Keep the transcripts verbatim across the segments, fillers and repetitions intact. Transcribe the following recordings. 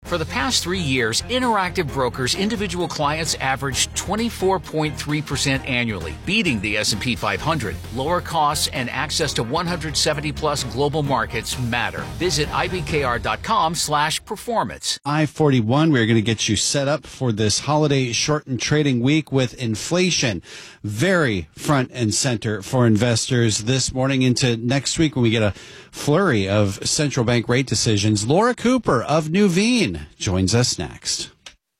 For the past three years, Interactive Brokers individual clients averaged twenty-four point three percent annually, beating the S and P five hundred. Lower costs and access to one hundred seventy plus global markets matter. Visit I B K R dot com slash performance. I forty-one, we're going to get you set up for this holiday shortened trading week with inflation very front and center for investors this morning into next week when we get a flurry of central bank rate decisions. Laura Cooper of Nuveen joins us next.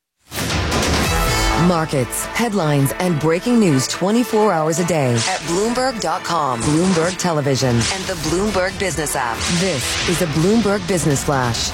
Markets, headlines, and breaking news twenty-four hours a day at Bloomberg dot com, Bloomberg Television, and the Bloomberg Business app. This is the Bloomberg Business Flash.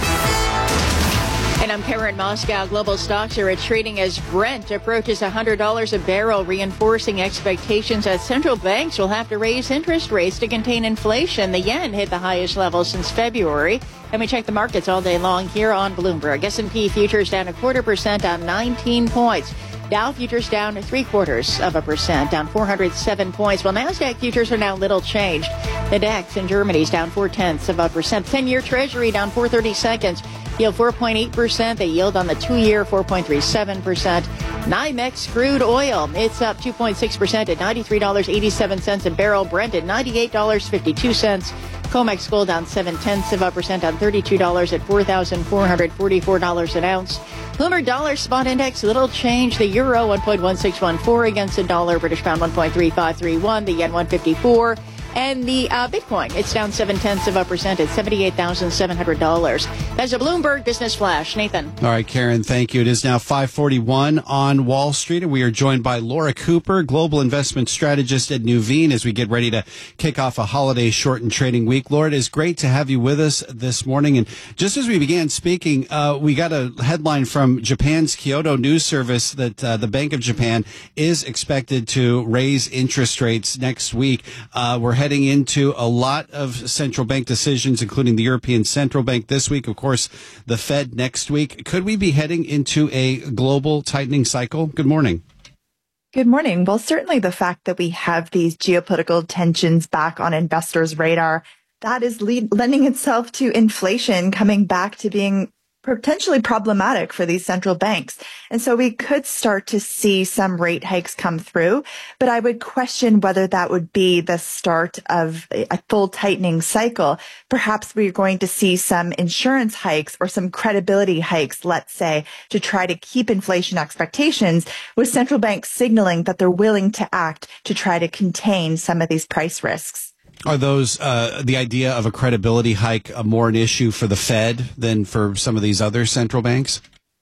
And I'm Karen Moscow. Global stocks are trading as Brent approaches one hundred dollars a barrel, reinforcing expectations that central banks will have to raise interest rates to contain inflation. The yen hit the highest level since February. And we check the markets all day long here on Bloomberg. S and P futures down a quarter percent on nineteen points. Dow futures down three quarters of a percent, down four hundred seven points, while NASDAQ futures are now little changed. The DAX in Germany is down four tenths of a percent. ten-year Treasury down four thirty seconds. Yield four point eight percent. The yield on the two-year four point three seven percent. NYMEX crude oil, it's up two point six percent at ninety-three dollars and eighty-seven cents a barrel. Brent at ninety-eight dollars and fifty-two cents. COMEX gold down seven tenths of a percent on thirty-two dollars at four thousand four hundred forty-four dollars an ounce. Bloomberg Dollar Spot Index, little change. The euro one point one six one four against the dollar. British pound one point three five three one. The yen one fifty-four. And the uh, Bitcoin, it's down seven tenths of a percent at seventy-eight thousand seven hundred dollars. That's a Bloomberg Business Flash. Nathan. All right, Karen, thank you. It is now five forty-one on Wall Street, and we are joined by Laura Cooper, Global Investment Strategist at Nuveen, as we get ready to kick off a holiday shortened trading week. Laura, it is great to have you with us this morning. And just as we began speaking, uh, we got a headline from Japan's Kyodo News Service that uh, the Bank of Japan is expected to raise interest rates next week. Uh, we're heading into a lot of central bank decisions, including the European Central Bank this week, of course, the Fed next week. Could we be heading into a global tightening cycle? Good morning. Good morning. Well, certainly the fact that we have these geopolitical tensions back on investors' radar, that is lead, lending itself to inflation coming back to being potentially problematic for these central banks. And so we could start to see some rate hikes come through, but I would question whether that would be the start of a full tightening cycle. Perhaps we're going to see some insurance hikes or some credibility hikes, let's say, to try to keep inflation expectations, with central banks signaling that they're willing to act to try to contain some of these price risks. Are those, uh, the idea of a credibility hike uh, more an issue for the Fed than for some of these other central banks?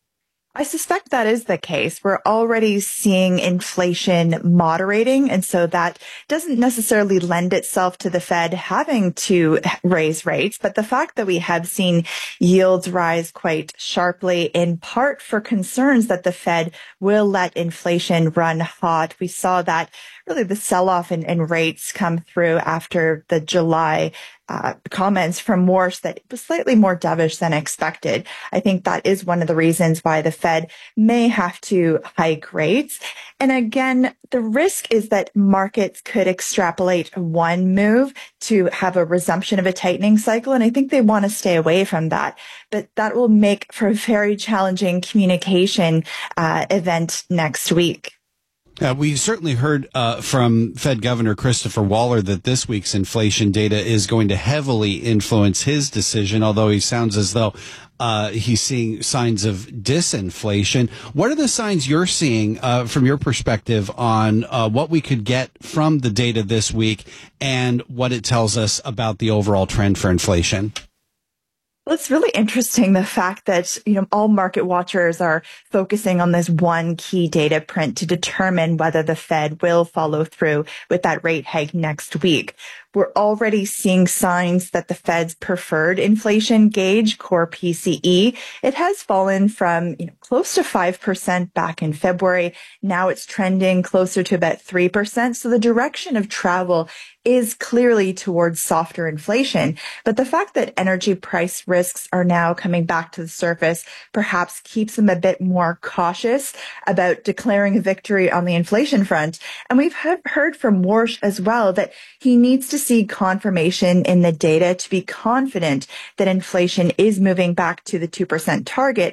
I suspect that is the case. We're already seeing inflation moderating, and so that doesn't necessarily lend itself to the Fed having to raise rates. But the fact that we have seen yields rise quite sharply, in part for concerns that the Fed will let inflation run hot. We saw that really the sell-off in, in rates come through after the July uh, comments from Morse that was slightly more dovish than expected. I think that is one of the reasons why the Fed may have to hike rates. And again, the risk is that markets could extrapolate one move to have a resumption of a tightening cycle. And I think they want to stay away from that. But that will make for a very challenging communication uh, event next week. Uh, we certainly heard uh, from Fed Governor Christopher Waller that this week's inflation data is going to heavily influence his decision, although he sounds as though uh, he's seeing signs of disinflation. What are the signs you're seeing uh, from your perspective on uh, what we could get from the data this week and what it tells us about the overall trend for inflation? Well, it's really interesting, the fact that, you know, all market watchers are focusing on this one key data print to determine whether the Fed will follow through with that rate hike next week. We're already seeing signs that the Fed's preferred inflation gauge, core P C E, it has fallen from, you know, close to five percent back in February. Now it's trending closer to about three percent. So the direction of travel is clearly towards softer inflation. But the fact that energy price risks are now coming back to the surface perhaps keeps them a bit more cautious about declaring a victory on the inflation front. And we've heard from Warsh as well that he needs to see confirmation in the data to be confident that inflation is moving back to the two percent target.